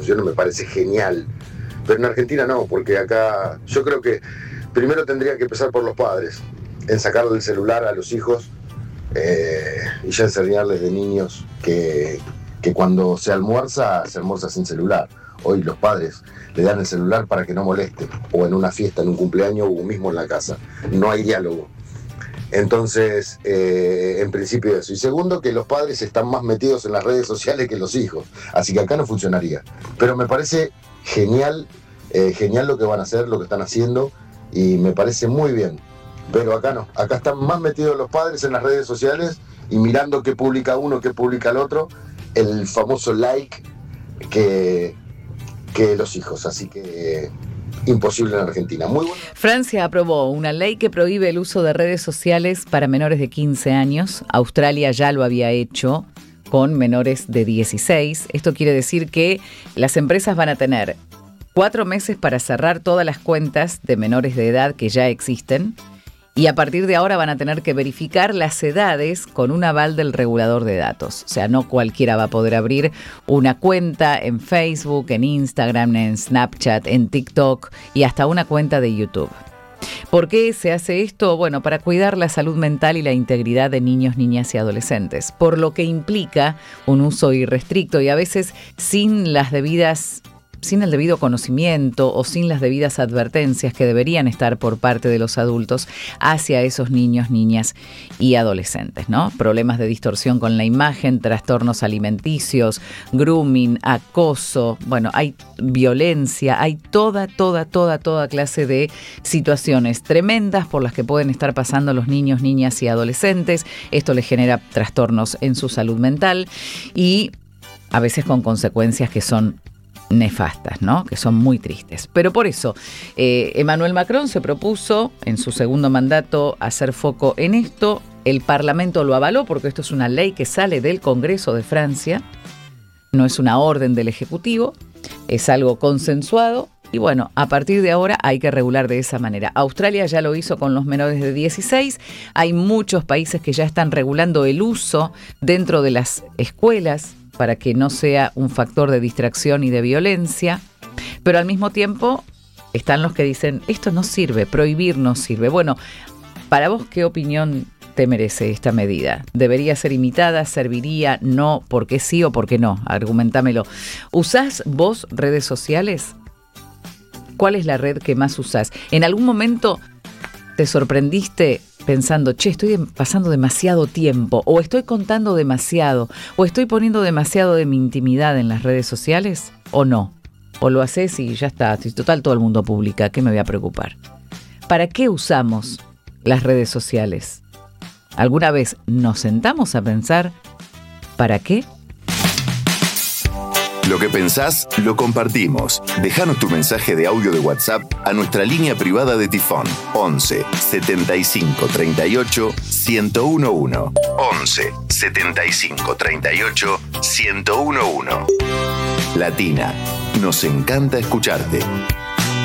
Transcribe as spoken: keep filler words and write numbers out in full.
funcione me parece genial. Pero en Argentina no, porque acá yo creo que primero tendría que empezar por los padres, en sacarle el celular a los hijos eh, y ya enseñarles de niños que, que cuando se almuerza, se almuerza sin celular. Hoy los padres le dan el celular para que no moleste, o en una fiesta, en un cumpleaños, o mismo en la casa. No hay diálogo. Entonces, eh, en principio eso. Y segundo, que los padres están más metidos en las redes sociales que los hijos. Así que acá no funcionaría. Pero me parece genial, eh, genial lo que van a hacer, lo que están haciendo, y me parece muy bien. Pero acá no. Acá están más metidos los padres en las redes sociales y mirando qué publica uno, qué publica el otro. El famoso like que, que los hijos. Así que... imposible en Argentina. Muy bueno. Francia aprobó una ley que prohíbe el uso de redes sociales para menores de quince años. Australia ya lo había hecho con menores de dieciséis. Esto quiere decir que las empresas van a tener cuatro meses para cerrar todas las cuentas de menores de edad que ya existen. Y a partir de ahora van a tener que verificar las edades con un aval del regulador de datos. O sea, no cualquiera va a poder abrir una cuenta en Facebook, en Instagram, en Snapchat, en TikTok y hasta una cuenta de YouTube. ¿Por qué se hace esto? Bueno, para cuidar la salud mental y la integridad de niños, niñas y adolescentes, por lo que implica un uso irrestricto y a veces sin las debidas... sin el debido conocimiento o sin las debidas advertencias que deberían estar por parte de los adultos hacia esos niños, niñas y adolescentes, ¿no? Problemas de distorsión con la imagen, trastornos alimenticios, grooming, acoso, bueno, hay violencia, hay toda, toda, toda, toda clase de situaciones tremendas por las que pueden estar pasando los niños, niñas y adolescentes. Esto les genera trastornos en su salud mental y a veces con consecuencias que son nefastas, ¿no? Que son muy tristes. Pero por eso, eh, Emmanuel Macron se propuso en su segundo mandato hacer foco en esto. El Parlamento lo avaló porque esto es una ley que sale del Congreso de Francia. No es una orden del Ejecutivo, es algo consensuado. Y bueno, a partir de ahora hay que regular de esa manera. Australia ya lo hizo con los menores de dieciséis. Hay muchos países que ya están regulando el uso dentro de las escuelas para que no sea un factor de distracción y de violencia, pero al mismo tiempo están los que dicen, esto no sirve, prohibir no sirve. Bueno, para vos, ¿qué opinión te merece esta medida? ¿Debería ser imitada? ¿Serviría? ¿No? ¿Por qué sí o por qué no? Argumentámelo. ¿Usás vos redes sociales? ¿Cuál es la red que más usás? ¿En algún momento te sorprendiste pensando, che, estoy pasando demasiado tiempo, o estoy contando demasiado, o estoy poniendo demasiado de mi intimidad en las redes sociales, o no? O lo haces y ya está, si total todo el mundo publica, ¿qué me voy a preocupar? ¿Para qué usamos las redes sociales? ¿Alguna vez nos sentamos a pensar, ¿para qué? Lo que pensás, lo compartimos. Déjanos tu mensaje de audio de WhatsApp a nuestra línea privada de Tifón. once setenta y cinco treinta y ocho ciento once. once setenta y cinco treinta y ocho ciento once. Latina, nos encanta escucharte.